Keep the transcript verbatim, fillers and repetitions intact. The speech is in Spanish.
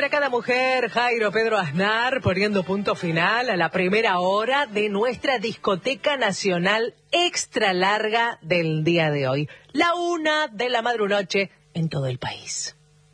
siempre a cada mujer, Jairo Pedro Aznar, poniendo punto final a la primera hora de nuestra discoteca nacional extra larga del día de hoy. La una de la madrunoche en todo el país.